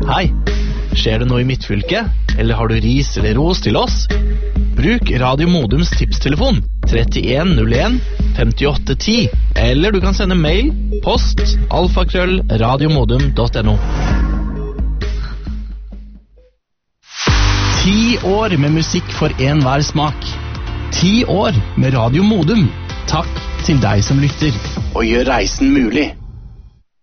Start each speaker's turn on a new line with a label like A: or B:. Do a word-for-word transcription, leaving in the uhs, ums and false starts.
A: Hei, skjer det noe i mitt fylke? Eller har du ris eller ros til oss? Bruk Radio Modums tipstelefon trettien null en femtiåtte ti, eller du kan sende mail, post, alfakrøll, radiomodum punktum no. Ti år med musikk for enhver smak. Ti år med Radio Modum. Takk til deg som lytter, og gjør reisen mulig.